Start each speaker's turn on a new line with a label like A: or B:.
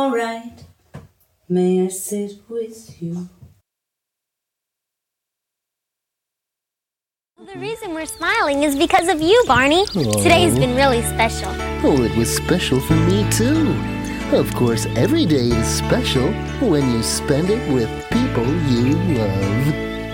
A: alright. May I sit with you?
B: The reason we're smiling is because of you, Barney. Today's been really special.
C: Oh, it was special for me, too. Of course, every day is special when you spend it with people you love.